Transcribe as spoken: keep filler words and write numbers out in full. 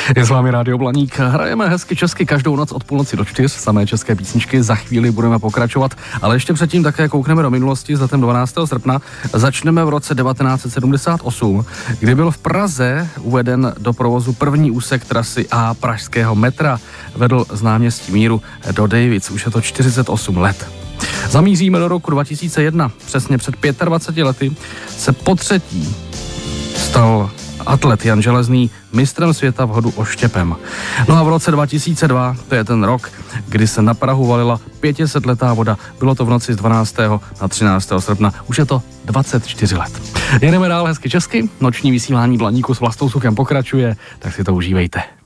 Je s vámi Rádio Blaník. Hrajeme hezky česky každou noc od půlnoci do čtyř, samé české písničky, za chvíli budeme pokračovat, ale ještě předtím také koukneme do minulosti s datem dvanáctého srpna. Začneme v roce devatenáct set sedmdesát osm, kdy byl v Praze uveden do provozu první úsek trasy A pražského metra. Vedl z náměstí Míru do Dejvic, už je to čtyřicet osm let. Zamíříme do roku dva tisíce jedna, přesně před dvaceti pěti lety se potřetí stal atlet Jan Železný mistrem světa v hodu oštěpem. No a v roce dva tisíce dva, to je ten rok, kdy se na Prahu valila pětisetletá voda. Bylo to v noci z dvanáctého na třináctého srpna. Už je to dvacet čtyři let. Jedeme dál hezky česky, noční vysílání Blaníku s Vlastou Suchem pokračuje, tak si to užívejte.